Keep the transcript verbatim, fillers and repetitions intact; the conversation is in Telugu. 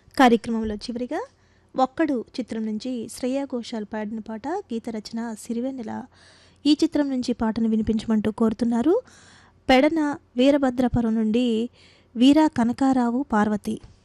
కార్యక్రమంలో చివరిగా ఒక్కడు చిత్రం నుంచి శ్రేయా ఘోషాల్ పాడిన పాట, గీత రచన సిరివెన్నెల. ఈ చిత్రం నుంచి పాటను వినిపించమంటూ కోరుతున్నారు పెడన వీరభద్రపురం నుండి వీరా కనకారావు పార్వతి.